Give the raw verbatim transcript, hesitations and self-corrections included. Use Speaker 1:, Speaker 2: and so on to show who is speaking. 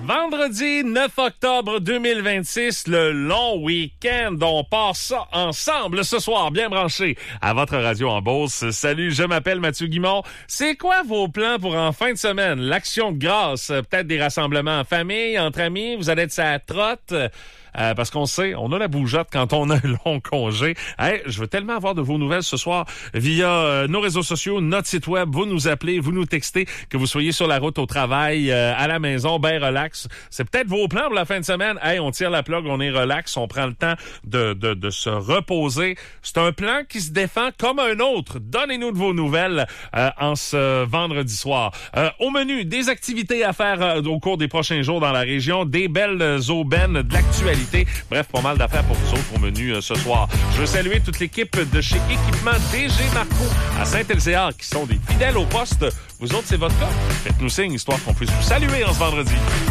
Speaker 1: Vendredi neuf octobre deux mille vingt-six, le long week-end. On part ça ensemble ce soir, bien branché à votre radio en Beauce. Salut, je m'appelle Mathieu Guimond. C'est quoi vos plans pour en fin de semaine? L'action de grâce, peut-être des rassemblements en famille, entre amis, vous allez être sur la trotte? Euh, parce qu'on sait, on a la bougeotte quand on a un long congé. Hey, je veux tellement avoir de vos nouvelles ce soir via euh, nos réseaux sociaux, notre site web. Vous nous appelez, vous nous textez, que vous soyez sur la route au travail, euh, à la maison, ben relax. C'est peut-être vos plans pour la fin de semaine. Hey, on tire la plug, on est relax, on prend le temps de, de, de se reposer. C'est un plan qui se défend comme un autre. Donnez-nous de vos nouvelles euh, en ce vendredi soir. Euh, au menu, des activités à faire euh, au cours des prochains jours dans la région, des belles aubaines, de l'actualité. Bref, pas mal d'affaires pour vous autres au menu euh, ce soir. Je veux saluer toute l'équipe de chez Équipement D G Marco à Saint-Elzéar qui sont des fidèles au poste. Vous autres, c'est votre cas? Faites-nous signe, histoire qu'on puisse vous saluer en ce vendredi.